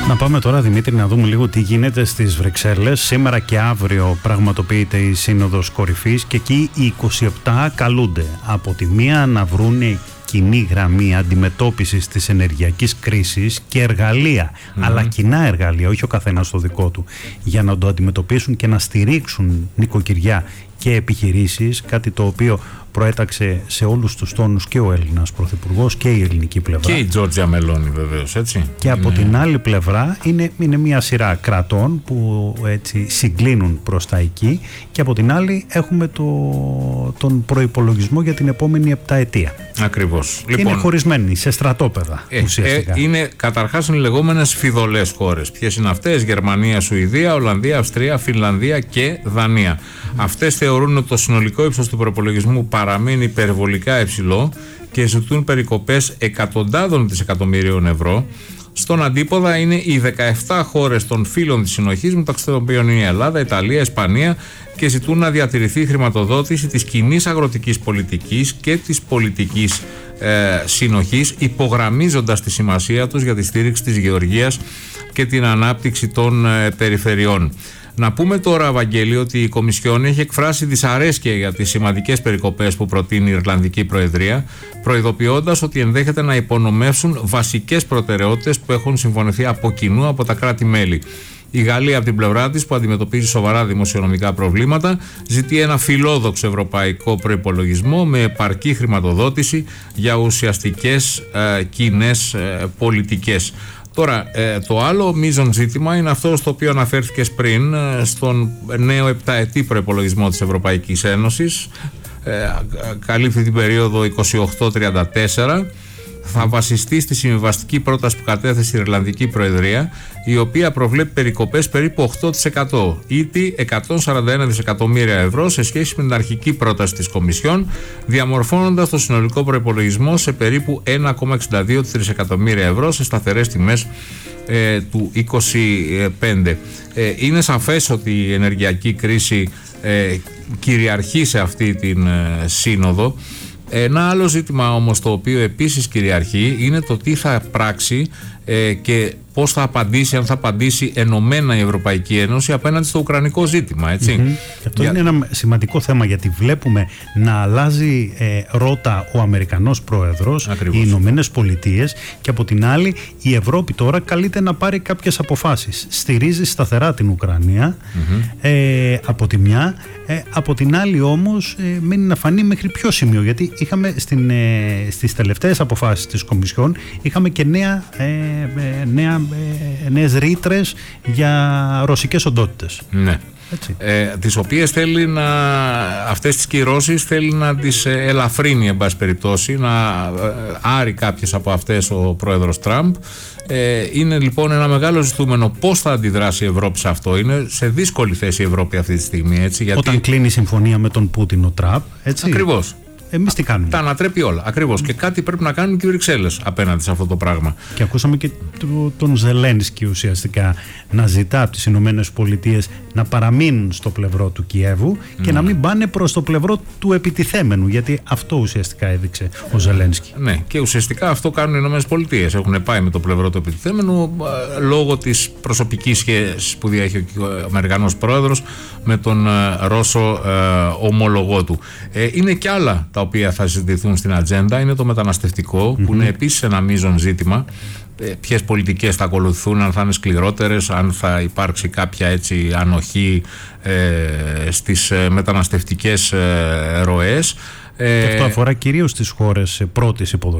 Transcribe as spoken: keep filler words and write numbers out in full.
Να πάμε τώρα, Δημήτρη, να δούμε λίγο τι γίνεται στις Βρυξέλλες. Σήμερα και αύριο πραγματοποιείται η Σύνοδος Κορυφής και εκεί οι είκοσι επτά καλούνται από τη μία να βρούνε κοινή γραμμή αντιμετώπισης της ενεργειακής κρίσης και εργαλεία, mm-hmm. αλλά κοινά εργαλεία, όχι ο καθένας το δικό του, για να το αντιμετωπίσουν και να στηρίξουν νοικοκυριά και επιχειρήσεις, κάτι το οποίο προέταξε σε όλους τους τόνους και ο Έλληνας Πρωθυπουργός και η ελληνική πλευρά. Και η Τζόρτζια Μελώνη βεβαίως, έτσι. Και είναι... από την άλλη πλευρά είναι, είναι μια σειρά κρατών που έτσι συγκλίνουν προς τα εκεί, και από την άλλη έχουμε το, τον προϋπολογισμό για την επόμενη επταετία. Ακριβώς. Και λοιπόν, είναι χωρισμένοι σε στρατόπεδα ε, ουσιαστικά. Ε, είναι καταρχάς οι λεγόμενες φιδωλές χώρες. Ποιες είναι αυτές? Γερμανία, Σουηδία, Ολλανδία, Αυστρία, Φινλανδία και Δανία. Mm. Αυτές θεωρούν ότι το συνολικό ύψος του προϋπολογισμού παραμένει υπερβολικά υψηλό και ζητούν περικοπές εκατοντάδων δισεκατομμυρίων ευρώ. Στον αντίποδα είναι οι δεκαεπτά χώρες των φίλων της συνοχής, μεταξύ των οποίων είναι η Ελλάδα, Ιταλία, Ισπανία, και ζητούν να διατηρηθεί η χρηματοδότηση της κοινής αγροτικής πολιτικής και της πολιτικής ε, συνοχής, υπογραμμίζοντας τη σημασία τους για τη στήριξη της γεωργίας και την ανάπτυξη των ε, περιφερειών. Να πούμε τώρα, Βαγγέλη, ότι η Κομισιόν έχει εκφράσει δυσαρέσκεια για τις σημαντικές περικοπές που προτείνει η Ιρλανδική Προεδρία, προειδοποιώντας ότι ενδέχεται να υπονομεύσουν βασικές προτεραιότητες που έχουν συμφωνηθεί από κοινού από τα κράτη-μέλη. Η Γαλλία, από την πλευρά της, που αντιμετωπίζει σοβαρά δημοσιονομικά προβλήματα, ζητεί ένα φιλόδοξο ευρωπαϊκό προϋπολογισμό με επαρκή χρηματοδότηση για ουσιαστικές ε, κοινές ε, πολιτικές. Τώρα, ε, το άλλο μείζον ζήτημα είναι αυτό στο οποίο αναφέρθηκες πριν, ε, στον νέο επταετή προϋπολογισμό της Ευρωπαϊκής Ένωσης. Ε, καλύπτει την περίοδο είκοσι οκτώ τριάντα τέσσερα. Θα βασιστεί στη συμβιβαστική πρόταση που κατέθεσε η Ιρλανδική Προεδρία, η οποία προβλέπει περικοπές περίπου οκτώ τοις εκατό, ήτι εκατόν σαράντα ένα δισεκατομμύρια ευρώ σε σχέση με την αρχική πρόταση της Κομισιόν, διαμορφώνοντας το συνολικό προϋπολογισμό σε περίπου ένα κόμμα εξήντα δύο τρισεκατομμύρια ευρώ σε σταθερές τιμές ε, του είκοσι πέντε. Ε, είναι σαφές ότι η ενεργειακή κρίση ε, κυριαρχεί σε αυτή την ε, σύνοδο. Ένα άλλο ζήτημα όμως το οποίο επίσης κυριαρχεί είναι το τι θα πράξει ε, και πώς θα απαντήσει, αν θα απαντήσει ενωμένα η Ευρωπαϊκή Ένωση απέναντι στο ουκρανικό ζήτημα, έτσι. Mm-hmm. Αυτό Για... είναι ένα σημαντικό θέμα, γιατί βλέπουμε να αλλάζει ε, ρότα ο Αμερικανός πρόεδρος, Ακριβώς. οι Ηνωμένες Πολιτείες, και από την άλλη η Ευρώπη τώρα καλείται να πάρει κάποιες αποφάσεις. Στηρίζει σταθερά την Ουκρανία mm-hmm. ε, από τη μια, ε, από την άλλη όμως ε, μένει να φανεί μέχρι ποιο σημείο, γιατί είχαμε στην, ε, στις τελευταίες αποφάσεις της Κομισιόν είχαμε και νέα, ε, ε, νέα νέες ρήτρες για ρωσικές οντότητες. Ναι. Ε, τις οποίες θέλει να, αυτές τις κυρώσεις θέλει να τις ελαφρύνει, εν πάση περιπτώσει, να άρει κάποιες από αυτές ο πρόεδρος Τραμπ. Ε, είναι λοιπόν ένα μεγάλο ζητούμενο πώς θα αντιδράσει η Ευρώπη σε αυτό. Είναι σε δύσκολη θέση η Ευρώπη αυτή τη στιγμή, έτσι, γιατί... Όταν κλείνει συμφωνία με τον Πούτιν ο Τραμπ, έτσι. Ακριβώς. Εμείς τι κάνουμε? Τα ανατρέπει όλα. Ακριβώς. Mm. Και κάτι πρέπει να κάνουν και οι Βρυξέλλες απέναντι σε αυτό το πράγμα. Και ακούσαμε και τον Ζελένσκι ουσιαστικά να ζητά από τις Ηνωμένες Πολιτείες να παραμείνουν στο πλευρό του Κιέβου mm. και να μην πάνε προς το πλευρό του επιτιθέμενου. Γιατί αυτό ουσιαστικά έδειξε ο Ζελένσκι. Ναι, και ουσιαστικά αυτό κάνουν οι Ηνωμένες Πολιτείες. Έχουν πάει με το πλευρό του επιτιθέμενου λόγω της προσωπικής σχέσης που διέχει ο Αμερικανός πρόεδρος με τον Ρώσο ε, ομολογό του. Ε, είναι κι άλλα τα οποία θα συζητηθούν στην ατζέντα. Είναι το μεταναστευτικό, mm-hmm. που είναι επίσης ένα μείζον ζήτημα. Ε, ποιες πολιτικές θα ακολουθούν, αν θα είναι σκληρότερες, αν θα υπάρξει κάποια έτσι ανοχή ε, στις ε, μεταναστευτικές ε, ροές. Και αυτό αφορά κυρίως τις χώρες πρώτης υποδοχής.